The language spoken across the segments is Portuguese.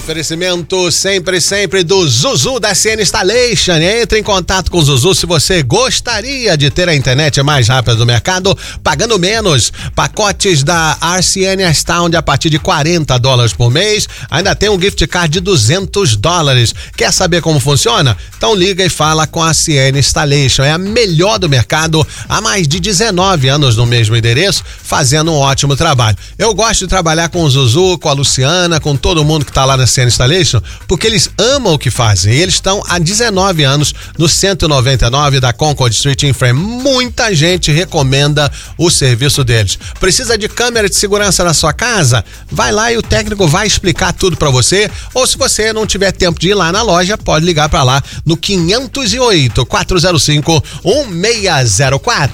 Oferecimento sempre do Zuzu da CN Installation. Entre em contato com o Zuzu se você gostaria de ter a internet mais rápida do mercado, pagando menos. Pacotes da RCN Astound a partir de $40 por mês. Ainda tem um gift card de $200. Quer saber como funciona? Então liga e fala com a CN Installation. É a melhor do mercado há mais de 19 anos no mesmo endereço, fazendo um ótimo trabalho. Eu gosto de trabalhar com o Zuzu, com a Luciana, com todo mundo que está lá na CN Installation, porque eles amam o que fazem. E eles estão há 19 anos no 199 da Concord Street em Frame. Muita gente recomenda o serviço deles. Precisa de câmera de segurança na sua casa? Vai lá e o técnico vai explicar tudo para você. Ou se você não tiver tempo de ir lá na loja, pode ligar para lá no 508-405-1604.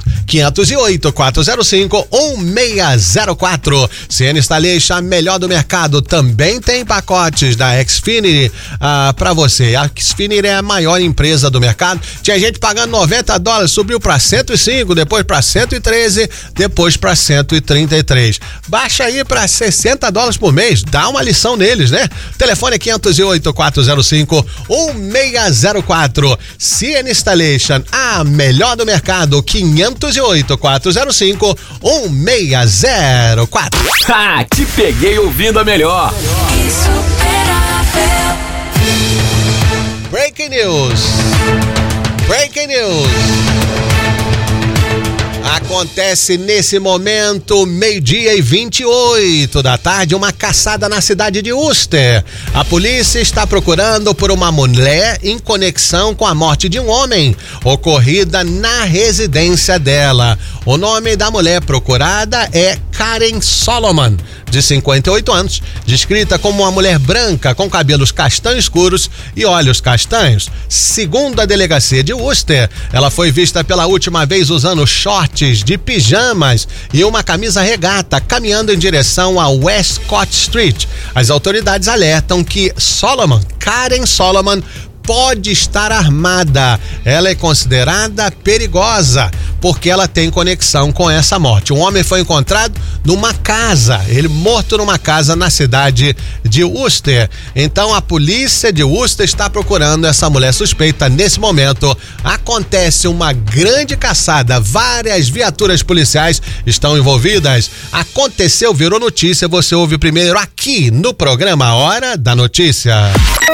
508-405-1604. CN Installation, a melhor do mercado. Também tem pacotes da Xfinity para você. A Xfinity é a maior empresa do mercado. Tinha gente pagando $90, subiu para 105, depois para 113, depois para 133. Baixa aí para $60 por mês. Dá uma lição neles, né? Telefone é 508-405-1604. CN Installation, a melhor do mercado. 508-405-1604. Te peguei ouvindo a melhor. Breaking News. Acontece nesse momento, 12:28 da tarde, uma caçada na cidade de Worcester. A polícia está procurando por uma mulher em conexão com a morte de um homem, ocorrida na residência dela. O nome da mulher procurada é Karen Solomon, de 58 anos, descrita como uma mulher branca com cabelos castanhos escuros e olhos castanhos. Segundo a delegacia de Worcester, ela foi vista pela última vez usando shorts de pijamas e uma camisa regata, caminhando em direção a Westcott Street. As autoridades alertam que Karen Solomon, pode estar armada. Ela é considerada perigosa porque ela tem conexão com essa morte. Um homem foi encontrado numa casa, ele morto numa casa na cidade de Worcester. Então a polícia de Worcester está procurando essa mulher suspeita. Nesse momento acontece uma grande caçada, várias viaturas policiais estão envolvidas. Aconteceu, virou notícia, você ouve primeiro aqui no programa Hora da Notícia.